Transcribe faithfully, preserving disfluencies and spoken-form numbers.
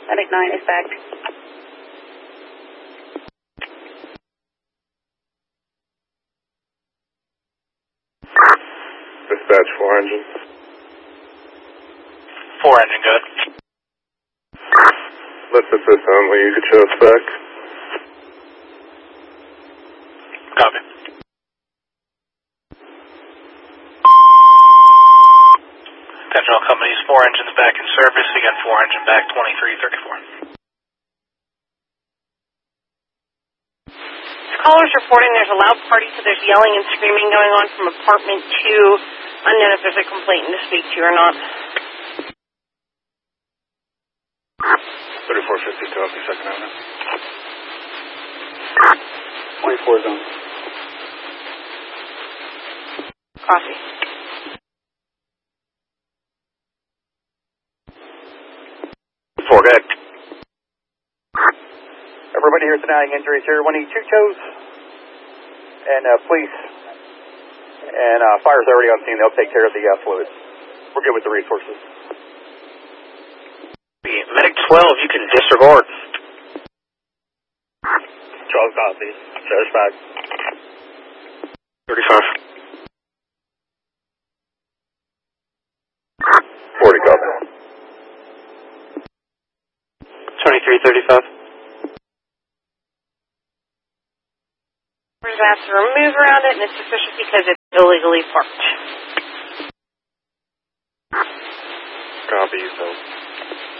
Medic nine is back. Dispatch four engine. Four engine, good. Let's assist only. You could show us back. Copy. Attention all companies, four engines back in service. Again, four engine back, twenty-three thirty-four. Callers reporting there's a loud party, so there's yelling and screaming going on from apartment two. Unknown if there's a complainant to speak to or not. thirty-four fifty-two off the second avenue. twenty-four zone. Copy. Four, good. Everybody here denying injuries here. We need two tows and uh, police and uh, fire's already on scene. They'll take care of the uh, fluids. We're good with the resources. Medic twelve, you can disregard. twelve copy. Shows back. thirty-five. forty copy. twenty-three thirty-five. We're going to have to remove around it, and it's suspicious because it's illegally parked. Copy, so.